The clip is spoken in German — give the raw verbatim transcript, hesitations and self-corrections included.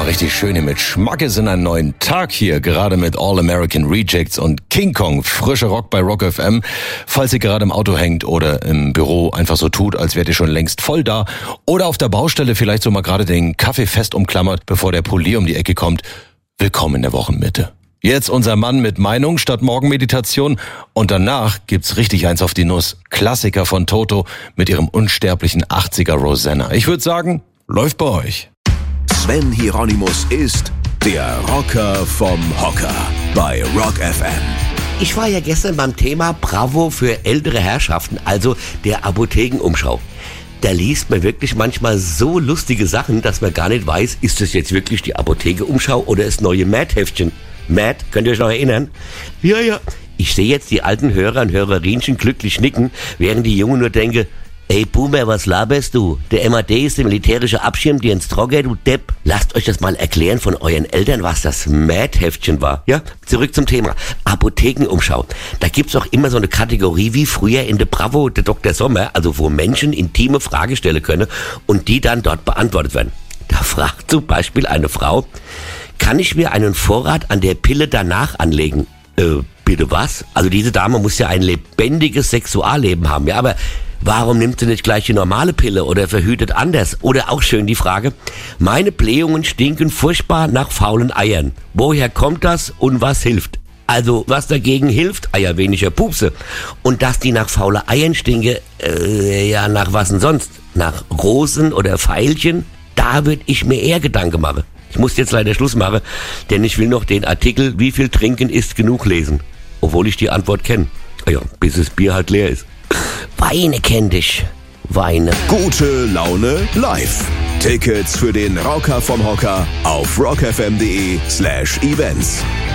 mal richtig schön hier mit Schmackes in einen neuen Tag hier, gerade mit All American Rejects und King Kong, frischer Rock bei Rock F M. Falls ihr gerade im Auto hängt oder im Büro einfach so tut, als wärt ihr schon längst voll da oder auf der Baustelle vielleicht so mal gerade den Kaffee fest umklammert, bevor der Polier um die Ecke kommt, willkommen in der Wochenmitte. Jetzt unser Mann mit Meinung statt Morgenmeditation und danach gibt's richtig eins auf die Nuss. Klassiker von Toto mit ihrem unsterblichen achtziger Rosanna. Ich würde sagen, läuft bei euch. Sven Hieronymus ist der Rocker vom Hocker bei Rock F M. Ich war ja gestern beim Thema Bravo für ältere Herrschaften, also der Apothekenumschau. Da liest man wirklich manchmal so lustige Sachen, dass man gar nicht weiß, ist das jetzt wirklich die Apothekenumschau oder das neue Mad-Heftchen? Mad, könnt ihr euch noch erinnern? Ja, ja. Ich sehe jetzt die alten Hörer und Hörerinchen glücklich nicken, während die Jungen nur denken, ey Boomer, was laberst du? Der M A D ist der militärische Abschirm, dir ins Trogger, du Depp. Lasst euch das mal erklären von euren Eltern, was das Mad-Heftchen war. Ja, zurück zum Thema. Apothekenumschau. Da gibt's auch immer so eine Kategorie wie früher in der Bravo, der Doktor Sommer, also wo Menschen intime Fragen stellen können und die dann dort beantwortet werden. Da fragt zum Beispiel eine Frau, kann ich mir einen Vorrat an der Pille danach anlegen? Äh, bitte was? Also diese Dame muss ja ein lebendiges Sexualleben haben, ja, aber warum nimmt sie nicht gleich die normale Pille oder verhütet anders? Oder auch schön die Frage, meine Blähungen stinken furchtbar nach faulen Eiern. Woher kommt das und was hilft? Also, was dagegen hilft? Ah ja, weniger Pupse. Und dass die nach faule Eiern stinken, äh, ja, nach was denn sonst? Nach Rosen oder Veilchen? Da würde ich mir eher Gedanken machen. Ich muss jetzt leider Schluss machen, denn ich will noch den Artikel Wie viel trinken ist genug lesen. Obwohl ich die Antwort kenne. Ah ja, bis das Bier halt leer ist. Weine kenn dich. Weine. Gute Laune live. Tickets für den Rocker vom Hocker auf rockfm.de slash events.